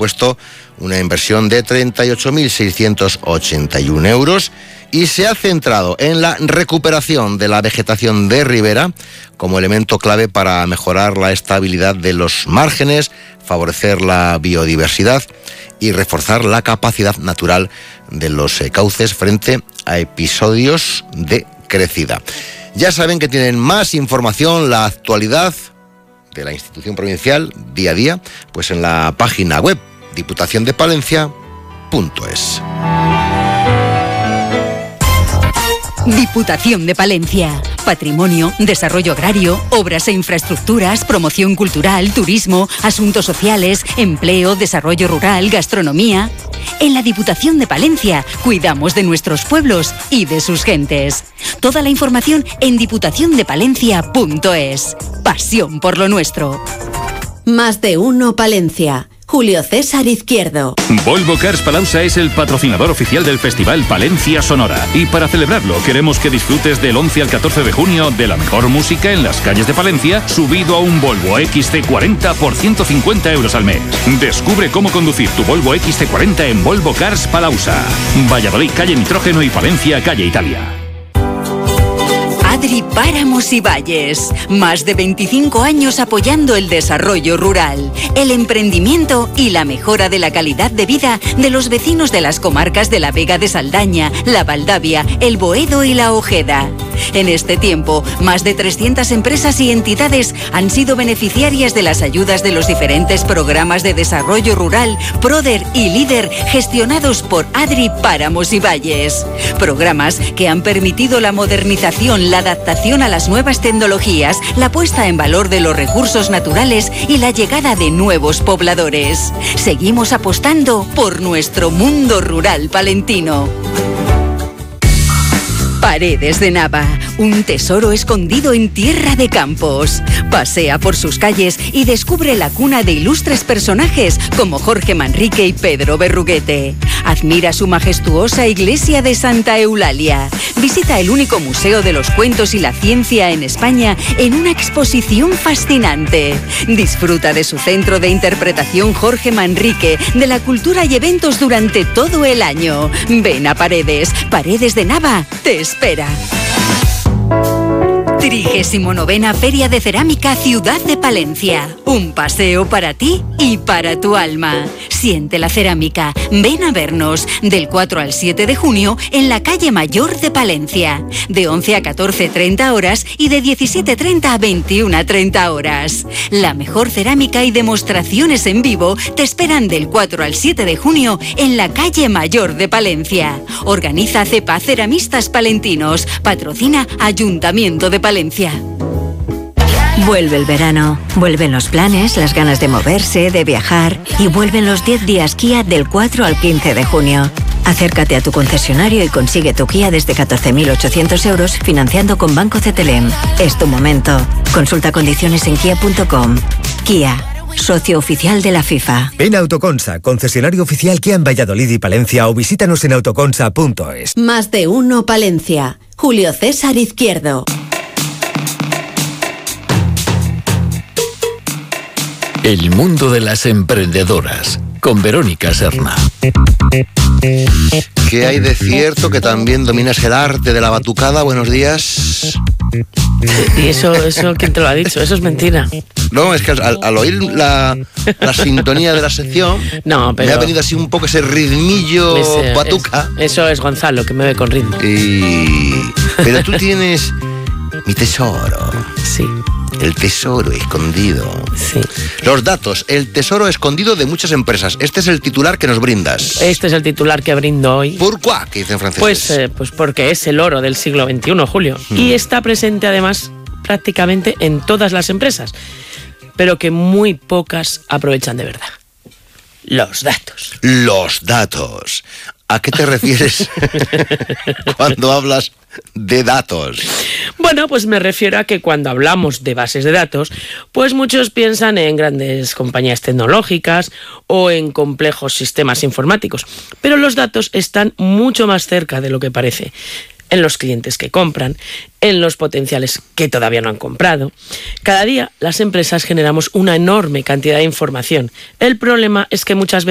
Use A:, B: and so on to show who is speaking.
A: supuesto una inversión de 38.681 euros y se ha centrado en la recuperación de la vegetación de ribera como elemento clave para mejorar la estabilidad de los márgenes, favorecer la biodiversidad y reforzar la capacidad natural de los cauces frente a episodios de crecida. Ya saben que tienen más información, la actualidad de la institución provincial día a día, pues en la página web diputaciondepalencia.es.
B: Diputación de Palencia. Patrimonio, desarrollo agrario, obras e infraestructuras, promoción cultural, turismo, asuntos sociales, empleo, desarrollo rural, gastronomía. En la Diputación de Palencia cuidamos de nuestros pueblos y de sus gentes. Toda la información en diputaciondepalencia.es. Pasión por lo nuestro.
C: Más de uno Palencia. Julio César Izquierdo.
D: Volvo Cars Palauza es el patrocinador oficial del Festival Palencia Sonora. Y para celebrarlo queremos que disfrutes del 11 al 14 de junio de la mejor música en las calles de Palencia, subido a un Volvo XC40 por 150 euros al mes. Descubre cómo conducir tu Volvo XC40 en Volvo Cars Palauza. Valladolid, calle Nitrógeno, y Palencia, calle Italia.
B: Adri Páramos y Valles. Más de 25 años apoyando el desarrollo rural, el emprendimiento y la mejora de la calidad de vida de los vecinos de las comarcas de la Vega de Saldaña, la Valdavia, el Boedo y la Ojeda. En este tiempo, más de 300 empresas y entidades han sido beneficiarias de las ayudas de los diferentes programas de desarrollo rural, PRODER y LIDER, gestionados por Adri Páramos y Valles. Programas que han permitido la modernización, la adaptación a las nuevas tecnologías, la puesta en valor de los recursos naturales y la llegada de nuevos pobladores. Seguimos apostando por nuestro mundo rural palentino. Paredes de Nava, un tesoro escondido en tierra de campos. Pasea por sus calles y descubre la cuna de ilustres personajes como Jorge Manrique y Pedro Berruguete. Admira su majestuosa iglesia de Santa Eulalia. Visita el único museo de los cuentos y la ciencia en España en una exposición fascinante. Disfruta de su centro de interpretación Jorge Manrique, de la cultura y eventos durante todo el año. Ven a Paredes. Paredes de Nava te espera. 39ª Feria de Cerámica Ciudad de Palencia. Un paseo para ti y para tu alma. Siente la cerámica. Ven a vernos del 4 al 7 de junio en la calle Mayor de Palencia. De 11 a 14:30 horas y de 17:30 a 21:30 horas. La mejor cerámica y demostraciones en vivo te esperan del 4 al 7 de junio en la calle Mayor de Palencia. Organiza CEPA Ceramistas Palentinos. Patrocina Ayuntamiento de Palencia.
E: Vuelve el verano, vuelven los planes, las ganas de moverse, de viajar y vuelven los 10 días Kia del 4 al 15 de junio. Acércate a tu concesionario y consigue tu Kia desde 14.800 euros financiando con Banco CTLM. Es tu momento. Consulta condiciones en kia.com. Kia, socio oficial de la FIFA.
F: Ven a Autoconsa, concesionario oficial Kia en Valladolid y Palencia, o visítanos en autoconsa.es.
C: Más de uno Palencia. Julio César Izquierdo.
G: El mundo de las emprendedoras, con Verónica Serna.
A: ¿Qué hay de cierto que también dominas el arte de la batucada? Buenos días.
H: ¿Y eso quién te lo ha dicho? Eso es mentira.
A: No, es que al oír la sintonía de la sección, no, pero me ha venido así un poco ese ritmillo batuca.
H: Eso es Gonzalo, que me ve con ritmo.
A: Pero tú tienes mi tesoro.
H: Sí.
A: El tesoro escondido.
H: Sí.
A: Los datos, el tesoro escondido de muchas empresas. Este es el titular que nos brindas.
H: Este es el titular que brindo hoy.
A: ¿Por qué? ¿Qué dicen franceses?
H: Pues porque es el oro del siglo XXI, Julio. Y está presente además prácticamente en todas las empresas, pero que muy pocas aprovechan de verdad. Los datos.
A: Los datos. ¿A qué te refieres cuando hablas de datos?
H: Bueno, pues me refiero a que cuando hablamos de bases de datos, pues muchos piensan en grandes compañías tecnológicas o en complejos sistemas informáticos, pero los datos están mucho más cerca de lo que parece. En los clientes que compran, en los potenciales que todavía no han comprado. Cada día las empresas generamos una enorme cantidad de información. El problema es que muchas veces